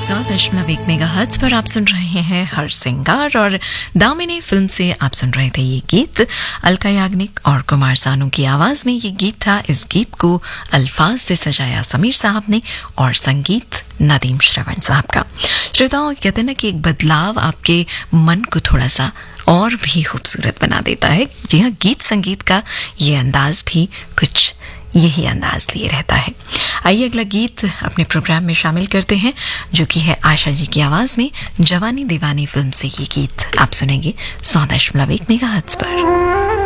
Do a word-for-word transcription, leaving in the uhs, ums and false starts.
सौ दशमलव एक मेगाहर्ट्ज पर आप सुन रहे हैं हर सिंगार, और दामिनी फिल्म से आप सुन रहे थे ये गीत। अलका याग्निक और कुमार सानू की आवाज में ये गीत था। इस गीत को अल्फाज से सजाया समीर साहब ने और संगीत नदीम श्रवण साहब का। श्रोताओं, कहते हैं ना कि एक बदलाव आपके मन को थोड़ा सा और भी खूबसूरत बना देता है। जी हाँ, गीत संगीत का ये अंदाज भी कुछ यही अंदाज लिए रहता है। आइए अगला गीत अपने प्रोग्राम में शामिल करते हैं, जो कि है आशा जी की आवाज में जवानी दीवानी फिल्म से ये गीत आप सुनेंगे सौ दशमलव एक मेगाहर्ट्ज पर।